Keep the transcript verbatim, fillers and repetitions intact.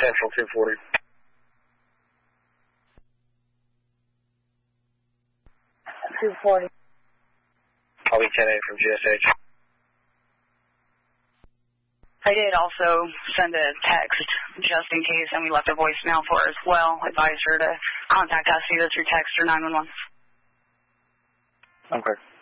Central two forty. two forty. I'll be ten eight from G S H. I did also send a text just in case, and we left a voicemail for her as well. Advise her to contact us either through text or nine one one. Okay.